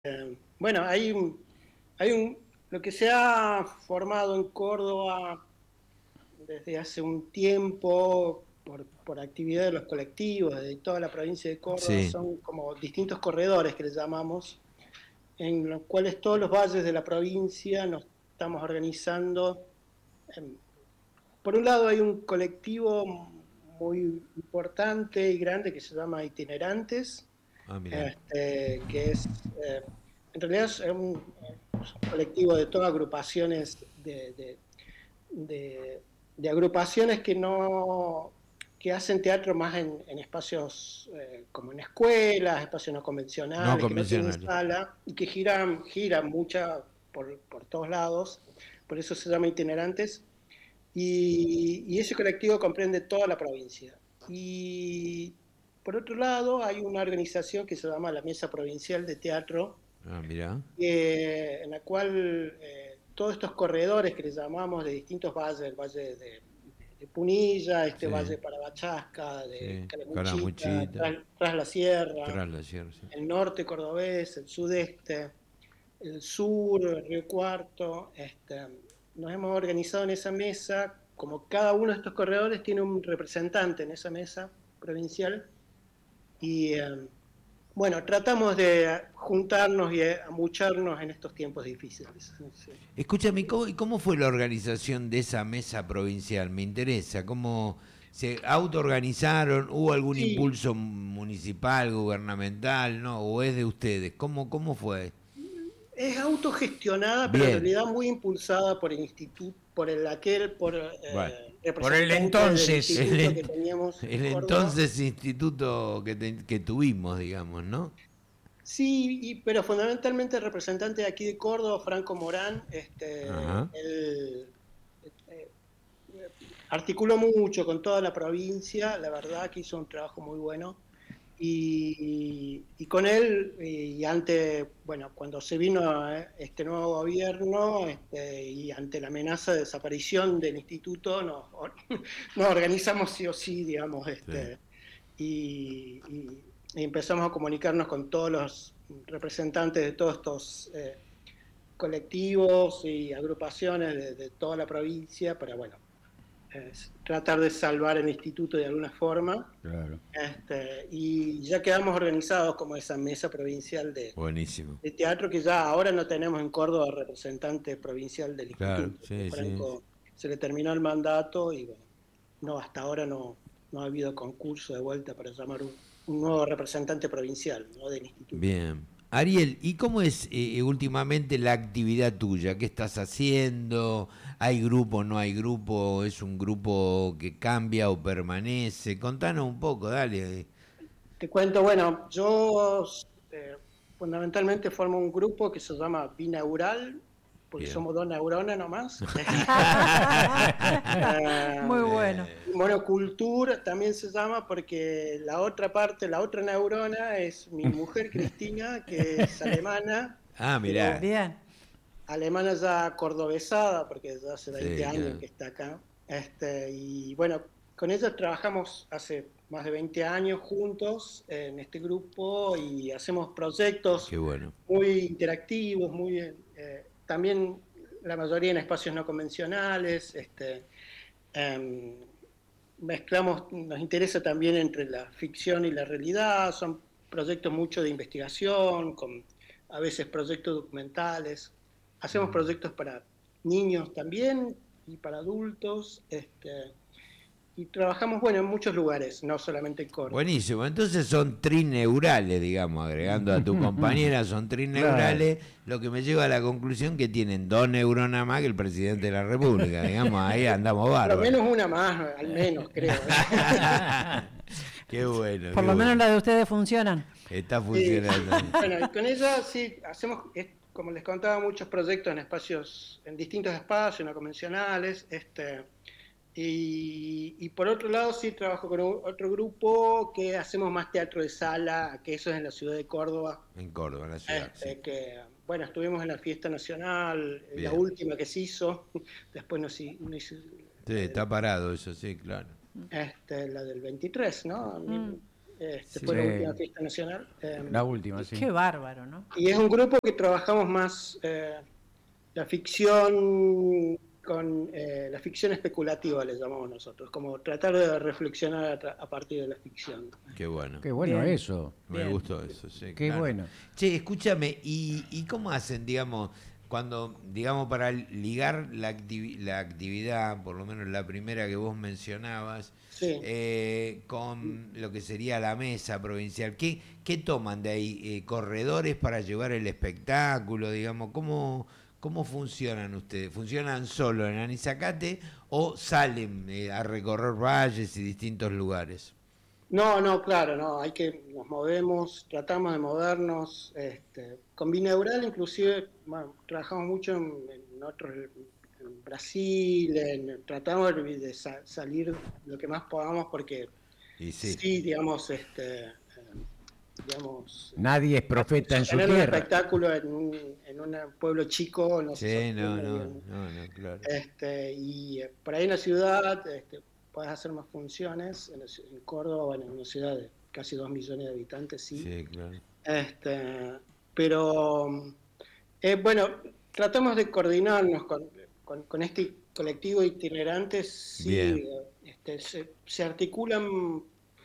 Bueno, lo que se ha formado en Córdoba desde hace un tiempo por actividad de los colectivos de toda la provincia de Córdoba Sí, son como distintos corredores que le llamamos, en los cuales todos los valles de la provincia nos estamos organizando. Em, Por un lado hay un colectivo muy importante y grande que se llama Itinerantes, mira. que en realidad es un colectivo de todas agrupaciones de, de agrupaciones que hacen teatro más en espacios como en escuelas, espacios no No convencionales, que no tienen convencionales. sala y que giran mucha por todos lados, por eso se llama Itinerantes. Y ese colectivo comprende toda la provincia. Y por otro lado, hay una organización que se llama la Mesa Provincial de Teatro, Mira. en la cual todos estos corredores que les llamamos de distintos valles, el valle de Punilla, este Sí, valle de Parabachasca, de sí. Calamuchita, Caramuchita. tras la Sierra, Tras la sierra, sí. el norte cordobés, el sudeste, el sur, el Río Cuarto. Nos hemos organizado en esa mesa, como cada uno de estos corredores tiene un representante en esa mesa provincial, y bueno, tratamos de juntarnos y amucharnos en estos tiempos difíciles. Sí. Escúchame, ¿y cómo fue la organización de esa mesa provincial? Me interesa. ¿Cómo se autoorganizaron? ¿Hubo algún Sí, impulso municipal, gubernamental? ¿No? ¿O es de ustedes? ¿Cómo fue? es autogestionada, pero en Bien. realidad muy impulsada por el instituto, por Bueno. Por el representantes del entonces. El, instituto que ent- teníamos en el Córdoba. entonces instituto que tuvimos, digamos, ¿no? Sí, pero fundamentalmente el representante de aquí de Córdoba, Franco Morán, Ajá. él eh, articuló mucho con toda la provincia, la verdad que hizo un trabajo muy bueno. Y con él, y ante, bueno, cuando se vino este nuevo gobierno, y ante la amenaza de desaparición del instituto, nos organizamos sí o sí, digamos, Sí. y empezamos a comunicarnos con todos los representantes de todos estos colectivos y agrupaciones de toda la provincia para, bueno, tratar de salvar el instituto de alguna forma. Claro. Y ya quedamos organizados como esa mesa provincial Buenísimo. de teatro, que ya ahora no tenemos en Córdoba representante provincial del Claro, instituto. sí, sí. Franco se le terminó el mandato y bueno, no, hasta ahora no ha habido concurso de vuelta para llamar un nuevo representante provincial, ¿no? Del instituto. Bien. Ariel, ¿y cómo es últimamente la actividad tuya? ¿Qué estás haciendo? ¿Hay grupo, no hay grupo? ¿Es un grupo que cambia o permanece? Contanos un poco, dale. Te cuento, bueno, yo eh, fundamentalmente formo un grupo que se llama Binaural, porque Bien. somos dos neuronas nomás. Muy Eh, bueno. y monocultura también se llama porque la otra parte, la otra neurona es mi mujer Cristina, que es alemana, Mirá. pero Bien. alemana ya cordobesada, porque ya hace 20 Sí, años claro. que está acá. Y bueno, con ella trabajamos hace más de 20 años juntos en este grupo y hacemos Qué proyectos bueno. muy interactivos, también la mayoría en espacios no convencionales. Eh, nos interesa también entre la ficción y la realidad, son proyectos mucho de investigación, con a veces proyectos documentales, hacemos proyectos para niños también y para adultos, y trabajamos, bueno, en muchos lugares, no solamente en Córdoba. Buenísimo. Entonces son trineurales, digamos, agregando a tu compañera, son Claro. trineurales, lo que me lleva a la conclusión que tienen dos neuronas más que el presidente de la República, digamos, ahí andamos Por lo bárbaros. menos una más, al menos, creo. Qué bueno, Por qué lo menos bueno. las de ustedes funcionan. Está Sí, funcionando. bueno, y con ella sí hacemos, como les contaba, muchos proyectos en distintos espacios, no convencionales. Y por otro lado, sí trabajo con otro grupo que hacemos más teatro de sala, que eso es en la ciudad de Córdoba. En Córdoba, en la ciudad, sí. Bueno, estuvimos en la fiesta nacional, la Bien. última que se hizo, después no hizo Sí, está parado eso, sí, claro. la del 23, ¿no? Mm. Sí. Fue la última fiesta nacional. La última, sí. Qué bárbaro, ¿no? Y es un grupo que trabajamos más la ficción con la ficción especulativa, le llamamos nosotros, como tratar de reflexionar a partir de la ficción. Qué bueno. Qué bueno Bien. eso. Me Bien. gustó eso, sí. Qué claro. bueno. Che, escúchame, ¿y cómo hacen, digamos, cuando, digamos, para ligar la actividad, por lo menos la primera que vos mencionabas, Sí. con lo que sería la mesa provincial? ¿Qué toman de ahí? ¿Corredores para llevar el espectáculo? Digamos, ¿cómo funcionan ustedes? ¿Funcionan solo en Anizacate o salen a recorrer valles y distintos lugares? No, claro, no, nos movemos, tratamos de movernos, con Bineural inclusive, bueno, trabajamos mucho en otros, en Brasil, tratamos de salir lo que más podamos porque Y sí. sí, digamos, Nadie es profeta en su tener un tierra. espectáculo en un pueblo chico no se Sí, sostiene, digamos. no, claro. Y por ahí en la ciudad puedes hacer más funciones. En Córdoba, bueno, en una ciudad de casi 2 millones de habitantes, sí. Sí, claro. Pero, bueno, tratamos de coordinarnos con este colectivo de itinerantes, sí. Bien. Se articulan,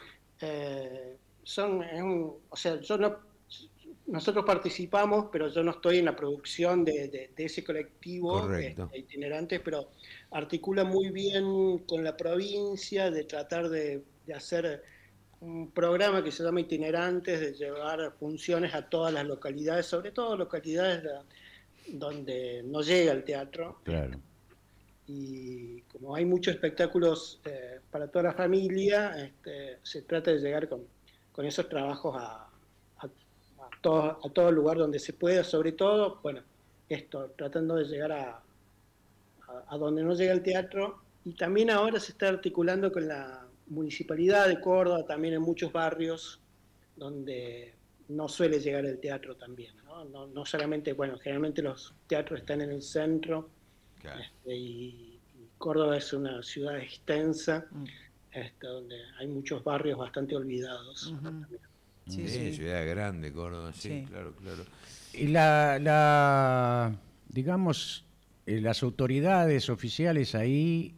o sea, nosotros participamos, pero yo no estoy en la producción de ese colectivo Correcto. de itinerantes, pero articula muy bien con la provincia de tratar de hacer un programa que se llama Itinerantes, de llevar funciones a todas las localidades, sobre todo localidades donde no llega el teatro. Claro. Y como hay muchos espectáculos para toda la familia, se trata de llegar con esos trabajos a todo lugar donde se pueda, sobre todo, bueno, tratando de llegar a donde no llega el teatro. Y también ahora se está articulando con la Municipalidad de Córdoba, también en muchos barrios donde no suele llegar el teatro también, ¿no? No solamente, bueno, generalmente los teatros están en el centro, Claro. y Córdoba es una ciudad extensa, donde hay muchos barrios bastante olvidados. Ujú. Sí, Sí, sí. ciudad grande, Córdoba, sí, Sí. claro. Y digamos, las autoridades oficiales ahí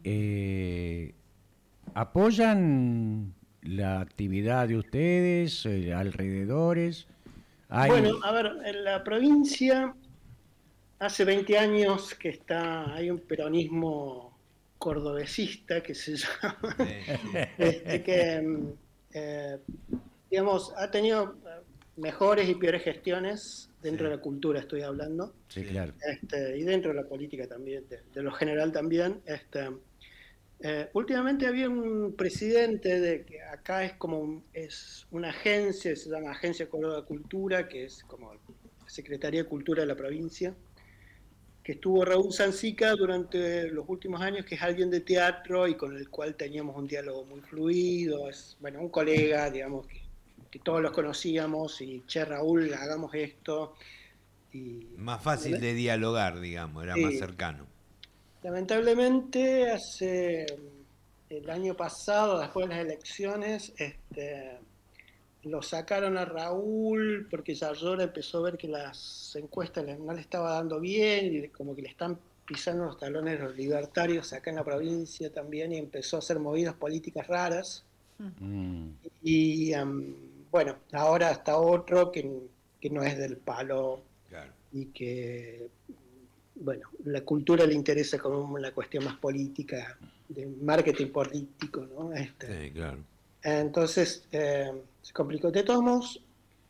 apoyan la actividad de ustedes, alrededores. Bueno, a ver, en la provincia hace 20 años que hay un peronismo cordobesista que se llama, que digamos, ha tenido mejores y peores gestiones dentro Sí. de la cultura, estoy hablando, Sí, claro. y dentro de la política también, de lo general también. Últimamente había un presidente que acá es una agencia, se llama Agencia Córdoba de Cultura, que es como la Secretaría de Cultura de la provincia, que estuvo Raúl Sancica durante los últimos años, que es alguien de teatro y con el cual teníamos un diálogo muy fluido, es, bueno, un colega, digamos, que todos los conocíamos, y che, Raúl, hagamos esto. Y Más fácil de dialogar, digamos, era más sí, cercano. lamentablemente el año pasado, después de las elecciones, lo sacaron a Raúl porque Yarlora empezó a ver que las encuestas no le estaba dando bien y como que le están pisando los talones los libertarios acá en la provincia también, y empezó a hacer movidas políticas raras. Mm. Y bueno, ahora está otro que no es del palo Claro. y que, bueno, la cultura le interesa como una cuestión más política, de marketing político, ¿no? Sí, claro. Entonces, se complicó. De todos modos,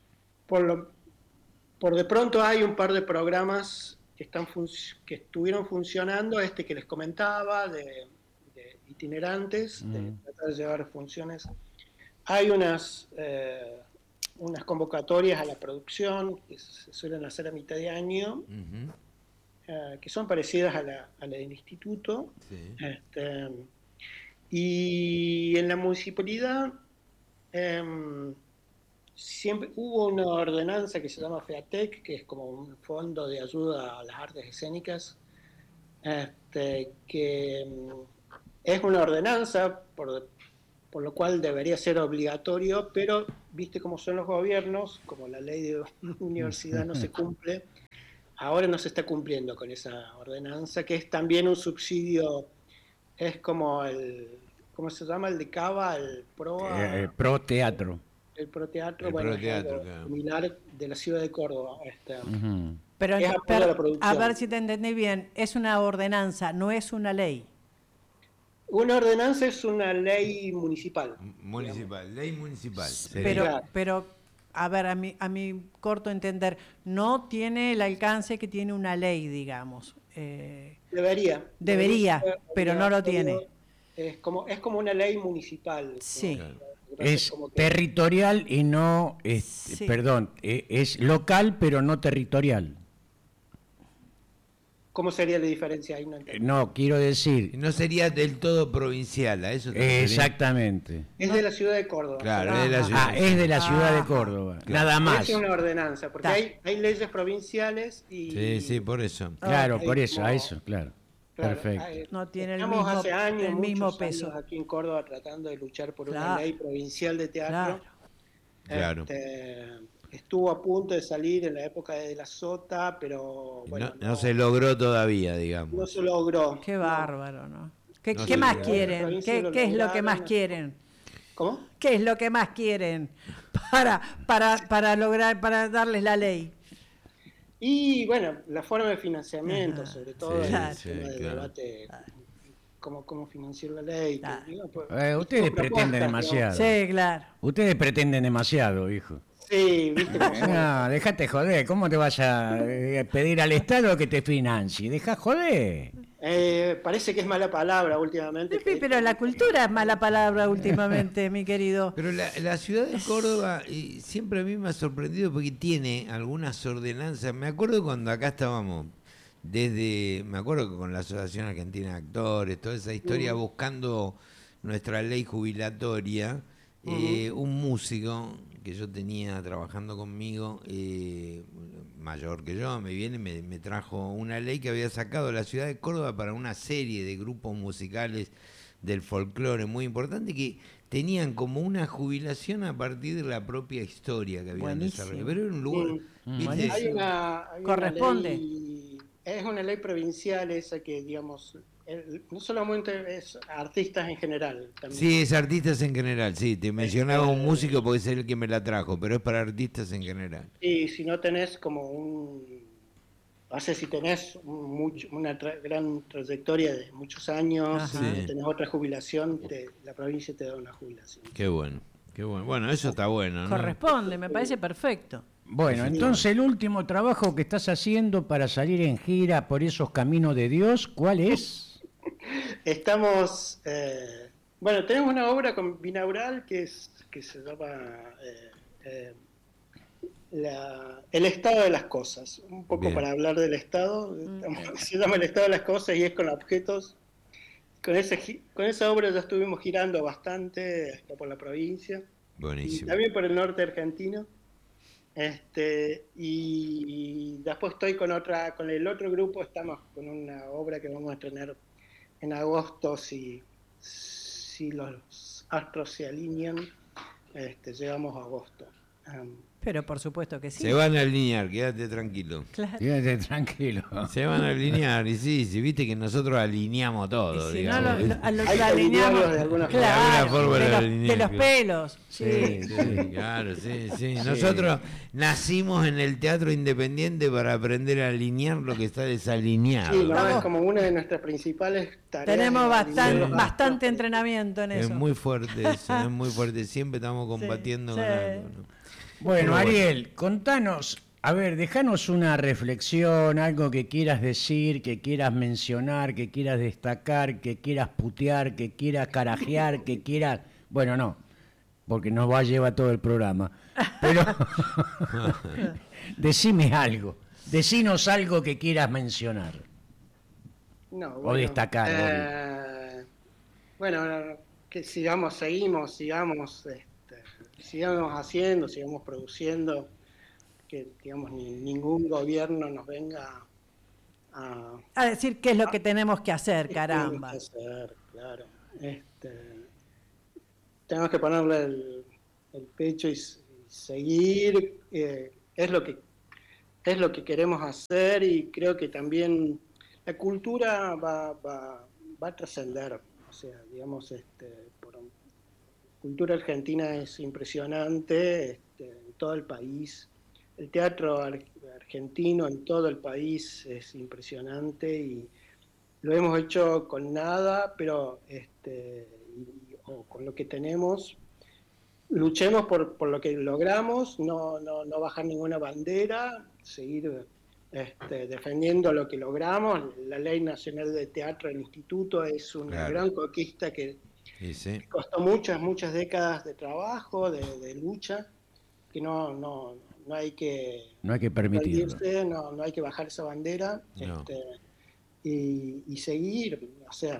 por de pronto hay un par de programas que estuvieron funcionando, que les comentaba, de itinerantes, de tratar de llevar funciones. Hay unas convocatorias a la producción que se suelen hacer a mitad de año, Ujú. que son parecidas a la del instituto. Sí. Y en la municipalidad siempre hubo una ordenanza que se llama FEATEC, que es como un fondo de ayuda a las artes escénicas, que es una ordenanza, por por lo cual debería ser obligatorio, pero viste cómo son los gobiernos, como la ley de universidad no se cumple, ahora no se está cumpliendo con esa ordenanza, que es también un subsidio, es como ¿cómo se llama? El de Cava, el PROA, Pro teatro. el ProTeatro, El bueno, es ProTeatro, algo claro. similar de la ciudad de Córdoba. Ujú. Pero, Es apoyo a la a producción. ver si te entendí bien, es una ordenanza, no es una ley. Una ordenanza es una ley municipal. Municipal, ley municipal. Pero, Claro. pero, a ver, a mi corto entender, no tiene el alcance que tiene una ley, digamos. Debería ser Pero no lo obligatorio. tiene. Es como una ley municipal. Sí. Lo que pasa Es como que- territorial y no, Sí. perdón, es local pero no territorial. ¿Cómo sería la diferencia ahí? No entiendo. No, quiero decir, No sería del todo provincial, a eso te referís. exactamente. Es de la ciudad de Córdoba. Claro, Ah, es de la ciudad. Ah, es de la ciudad de Ajá. Córdoba, Claro. nada más. Es una ordenanza, porque Está. hay leyes provinciales y... Sí, sí, por eso. Claro, hay por eso, como- a eso, claro. Claro, Perfecto. No tiene el estamos mismo- hace años, el mismo muchos peso. años aquí en Córdoba tratando de luchar por una Claro. ley provincial de teatro. Claro. Estuvo a punto de salir en la época de la Sota, pero bueno, No se logró todavía, digamos. no se logró. Qué No. bárbaro, ¿no? ¿Qué, No qué sé, más la quieren? provincia ¿Qué, lo qué es lo que lograron, más no. quieren? ¿Cómo? ¿Qué es lo que más quieren para lograr, para darles la ley? Y bueno, la forma de financiamiento, Ajá. sobre todo, Sí, el sí, tema del claro. debate, cómo financiar la ley. Claro. Ustedes son pretenden propuestas, demasiado. Sí, claro. Ustedes pretenden demasiado, hijo. Sí, viste cómo son. No, déjate joder, ¿cómo te vas a pedir al Estado que te financie? Deja joder. Parece que es mala palabra últimamente. Sí, pero la cultura es mala palabra últimamente, mi querido. Pero la ciudad de Córdoba siempre a mí me ha sorprendido porque tiene algunas ordenanzas. Me acuerdo cuando acá estábamos, me acuerdo que con la Asociación Argentina de Actores, toda esa historia buscando nuestra ley jubilatoria, un músico que yo tenía trabajando conmigo, mayor que yo, me viene y me trajo una ley que había sacado la ciudad de Córdoba para una serie de grupos musicales del folclore muy importante que tenían como una jubilación a partir de la propia historia que habían Buenísimo. desarrollado. Pero era un lugar, ¿viste? Buenísimo. Hay Corresponde. es una ley provincial esa que, digamos, no solamente es artistas en general. También. Sí, es artistas en general, sí. Te mencionaba un músico porque es el que me la trajo, pero es para artistas en general. Y si no tenés como no sé si tenés una gran trayectoria de muchos años, Ajá. si no Sí. tenés otra jubilación, la provincia te da una jubilación. Qué bueno, qué bueno. Bueno, eso está bueno, ¿no? Corresponde, me parece perfecto. Bueno, entonces el último trabajo que estás haciendo para salir en gira por esos caminos de Dios, ¿cuál es? Estamos, bueno, tenemos una obra con binaural que se llama El estado de las cosas. Un poco Bien. para hablar del estado, se llama El estado de las cosas y es con objetos. Con esa obra ya estuvimos girando bastante por la provincia y Buenísimo. también por el norte argentino. Y después estoy con el otro grupo, estamos con una obra que vamos a estrenar en agosto, si los astros se alinean, llegamos a agosto. Pero por supuesto que sí. Se van a alinear, quédate tranquilo. Claro. Quédate tranquilo. Se van a alinear, y sí, viste que nosotros alineamos todo, Y si no, digamos. Hay que alineamos. alinearlos de alguna forma. De alguna forma lo de alineamos. los pelos. Sí, Sí, claro, sí. Nosotros nacimos en el teatro independiente para aprender a alinear lo que está desalineado. Sí, no, Vamos. es como una de nuestras principales tareas. Tenemos es bastante, alinear los bastante astros. entrenamiento en Es eso. muy fuerte eso, es muy fuerte. Siempre estamos combatiendo sí. con algo, ¿no? Bueno, Pero Ariel, contanos, a ver, déjanos una reflexión, algo que quieras decir, que quieras mencionar, que quieras destacar, que quieras putear, que quieras carajear, que quieras... Bueno, no, porque nos va a llevar todo el programa. Pero decime algo, decinos algo que quieras mencionar. No, O destacar, bueno, que seguimos haciendo, sigamos produciendo, que digamos ningún gobierno nos venga A decir qué es lo que tenemos que hacer, qué caramba. tenemos que hacer, claro. tenemos que ponerle el pecho y seguir. Es lo que queremos hacer, y creo que también la cultura va a trascender. O sea, digamos, cultura argentina es impresionante, en todo el país. El teatro argentino en todo el país es impresionante, y lo hemos hecho con nada, pero o con lo que tenemos. Luchemos por lo que logramos, no bajar ninguna bandera, seguir defendiendo lo que logramos. La Ley Nacional de Teatro del Instituto es una gran conquista que costó muchas décadas de trabajo, de lucha, que no hay que permitirlo. No hay que bajar esa bandera, No. Y seguir, o sea,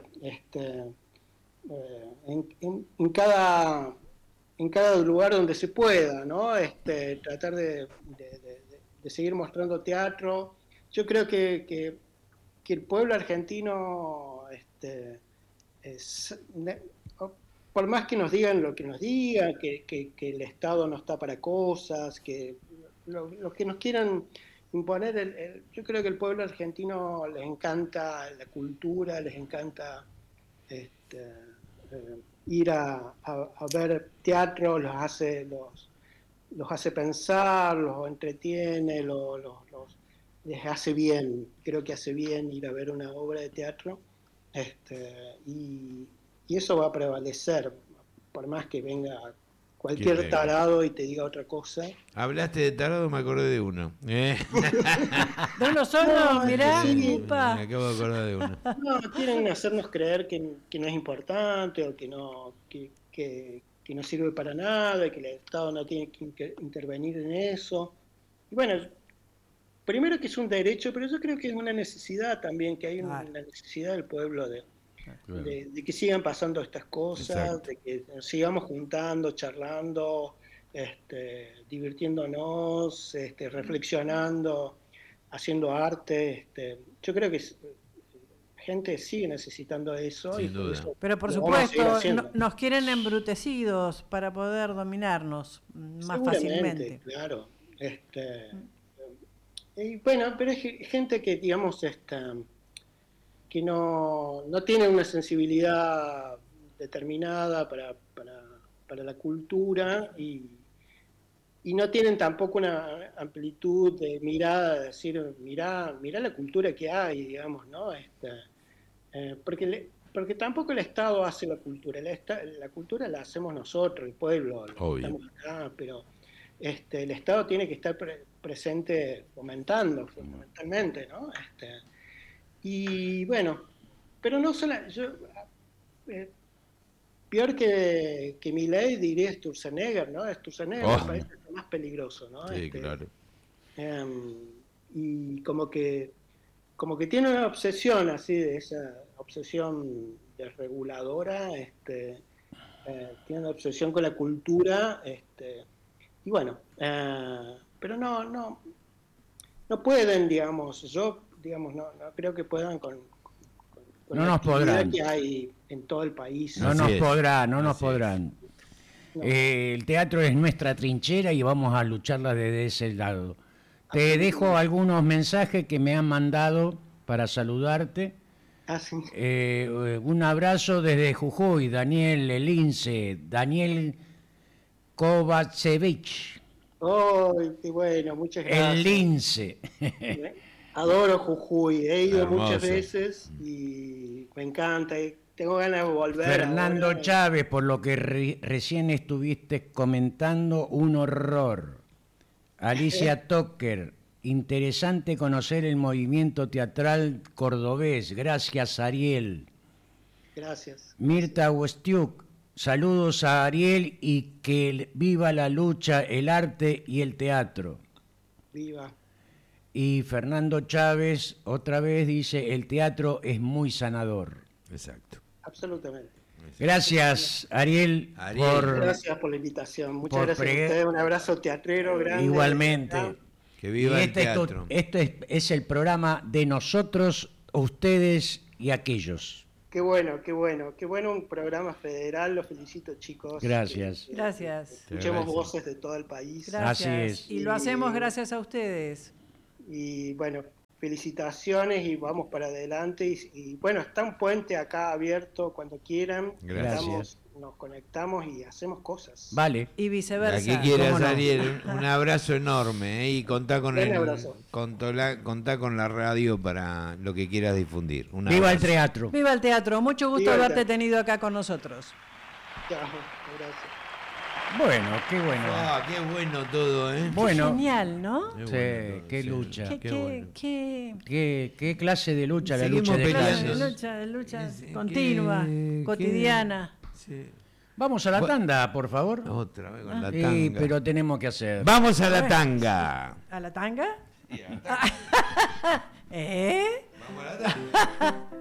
en cada lugar donde se pueda, ¿no? Tratar de seguir mostrando teatro. Yo creo que el pueblo argentino, por más que nos digan lo que nos digan, que el Estado no está para cosas, que lo que nos quieran imponer, yo creo que el pueblo argentino les encanta la cultura, les encanta ir a ver teatro, los hace pensar, los entretiene, les hace bien. Creo que hace bien ir a ver una obra de teatro, y eso va a prevalecer, por más que venga cualquier tarado y te diga otra cosa. Hablaste de tarado, me acordé de uno. ¿De uno solo? Mirá, me acabo de acordar de uno. No, quieren hacernos creer que no es importante, o que no sirve para nada, y que el Estado no tiene que intervenir en eso. Y bueno, primero que es un derecho, pero yo creo que es una necesidad también, que hay una necesidad del pueblo de que sigan pasando estas cosas. Exacto. De que nos sigamos juntando, charlando, divirtiéndonos, reflexionando, haciendo arte. Yo creo que gente sigue necesitando eso. Sin duda. Eso pero por supuesto, nos quieren embrutecidos para poder dominarnos más fácilmente. Claro. Y bueno, pero es gente que, digamos, que no tiene una sensibilidad determinada para la cultura, y no tienen tampoco una amplitud de mirada, de decir, mirá la cultura que hay, digamos, ¿no? Porque tampoco el Estado hace la cultura, la cultura la hacemos nosotros, el pueblo, estamos acá, pero el Estado tiene que estar presente fomentando, fundamentalmente, ¿no? Y bueno, pero no solo, peor que Milei diría Sturzenegger, ¿no? Sturzenegger me parece lo más peligroso, ¿no? Sí, claro. Y como que tiene una obsesión así, de esa obsesión desreguladora, tiene una obsesión con la cultura, y bueno, pero no pueden, digamos, no creo que puedan con no la nos podrán. Que hay en todo el país. No nos podrán. No. El teatro es nuestra trinchera y vamos a lucharla desde ese lado. Te dejo algunos mensajes que me han mandado para saludarte. Sí. Un abrazo desde Jujuy, Daniel Lince, Daniel Kovacevic. Qué bueno, muchas gracias. El Lince. Adoro Jujuy, he ido muchas veces y me encanta. Tengo ganas de volver. Fernando Chávez, por lo que recién estuviste comentando, un horror. Alicia Tocker, interesante conocer el movimiento teatral cordobés. Gracias, Ariel. Gracias. Mirta Westiuk, saludos a Ariel y que viva la lucha, el arte y el teatro. Viva. Y Fernando Chávez, otra vez, dice, el teatro es muy sanador. Exacto. Absolutamente. Gracias, Ariel. Gracias por la invitación. Muchas gracias a ustedes. Un abrazo teatrero grande. Igualmente. Que viva el teatro. Este es el programa de nosotros, ustedes y aquellos. Qué bueno un programa federal, los felicito chicos. Gracias. Gracias. Escuchemos Gracias. voces de todo el país. Gracias. Así es. Y lo hacemos gracias a ustedes. Y bueno, felicitaciones y vamos para adelante. Y bueno, está un puente acá abierto cuando quieran. Gracias. Nos conectamos y hacemos cosas. Vale. Y La viceversa. que quieras, ¿Cómo no? Ariel, un abrazo enorme, y contá con Un abrazo. contá con la radio para lo que quieras difundir. Un Viva el abrazo. teatro. Viva el teatro. Mucho gusto Viva el haberte teatro. tenido acá con nosotros. Chao, gracias. Bueno, qué bueno. Ah, qué bueno todo, ¿eh? Bueno, Genial, ¿no? Qué Sí, bueno todo, qué sí. lucha. ¿Qué, Qué qué, bueno. qué clase de lucha, la Seguimos lucha de peleando. clases. Lucha ¿Qué- continua, qué- cotidiana. Sí. Vamos a la tanda, por favor. Otra vez con la Sí, tanga. pero tenemos que hacer. Vamos a la tanga. ¿A la tanga? ¿Eh? Vamos a la tanga.